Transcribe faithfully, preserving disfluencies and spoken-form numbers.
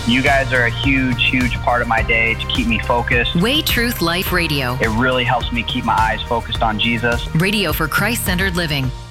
You guys are a huge, huge part of my day to keep me focused. Way Truth Life Radio. It really helps me keep my eyes focused on Jesus. Radio for Christ-centered living.